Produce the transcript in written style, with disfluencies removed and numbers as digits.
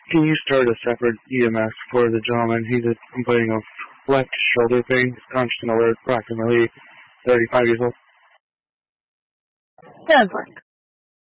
Can you start a separate EMS for the gentleman? He's complaining of left shoulder pain, conscious and alert, approximately 35 years old. 10-4.